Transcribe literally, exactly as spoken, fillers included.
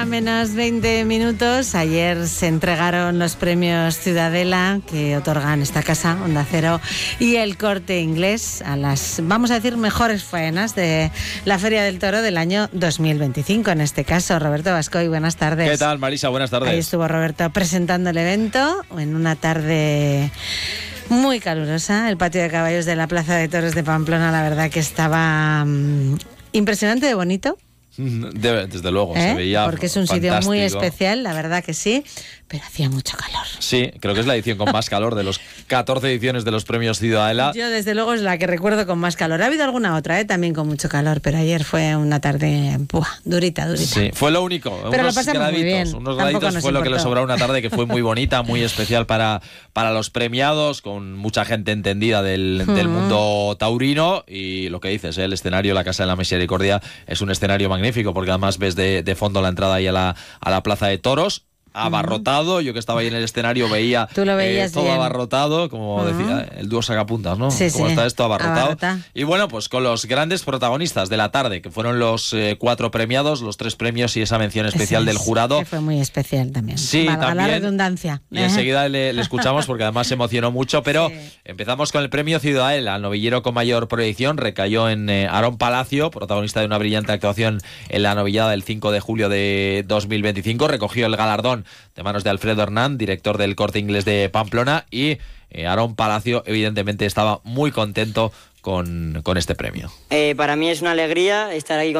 una menos veinte minutos. Ayer se entregaron los premios Ciudadela que otorgan esta casa, Onda Cero y El Corte Inglés, a las, vamos a decir, mejores faenas de la Feria del Toro del año dos mil veinticinco. En este caso, Roberto Bascoy, buenas tardes. ¿Qué tal, Marisa? Buenas tardes. Ahí estuvo Roberto presentando el evento en una tarde muy calurosa. El patio de caballos de la Plaza de Toros de Pamplona, la verdad que estaba um, impresionante de bonito. De, desde luego, ¿Eh? se veía porque es un fantástico. Sitio muy especial, la verdad que sí, pero hacía mucho calor. Sí, creo que es la edición con más calor de los catorce ediciones de los premios Ciudadela. Yo desde luego es la que recuerdo con más calor. Ha habido alguna otra, ¿eh? También con mucho calor, pero ayer fue una tarde buah, durita, durita. Sí, fue lo único. Pero unos lo pasamos graditos, muy bien. Unos Tampoco graditos nos fue lo que importó. le sobró una tarde que fue muy bonita, muy especial para, para los premiados, con mucha gente entendida del, del mundo taurino. Y lo que dices, ¿eh? El escenario, la Casa de la Misericordia, es un escenario magnífico, porque además ves de, de fondo la entrada ahí a la, a la Plaza de Toros. Abarrotado, yo que estaba ahí en el escenario veía Tú lo veías eh, todo bien. abarrotado, como uh-huh. decía el dúo Sacapuntas, ¿no? Sí, como sí. está esto abarrotado. Abarrota. Y bueno, pues con los grandes protagonistas de la tarde, que fueron los eh, cuatro premiados, los tres premios y esa mención especial Ese del es, jurado. Que fue muy especial también. Sí, Valga también. la redundancia. Y enseguida le, le escuchamos porque además se emocionó mucho, pero sí. Empezamos con el premio Ciudadela. El novillero con mayor proyección recayó en eh, Aarón Palacio, protagonista de una brillante actuación en la novillada del cinco de julio de dos mil veinticinco. Recogió el galardón de manos de Alfredo Hernán, director del Corte Inglés de Pamplona, y eh, Aarón Palacio evidentemente estaba muy contento con, con este premio. Eh, para mí es una alegría estar aquí con